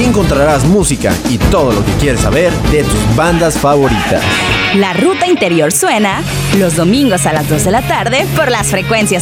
Aquí encontrarás música y todo lo que quieres saber de tus bandas favoritas. La Ruta Interior suena los domingos a las 2 de la tarde por las frecuencias